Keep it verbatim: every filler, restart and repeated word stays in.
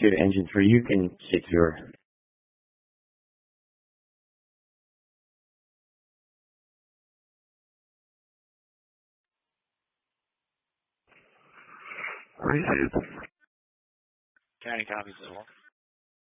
to engine three, you can secure. County copies as well.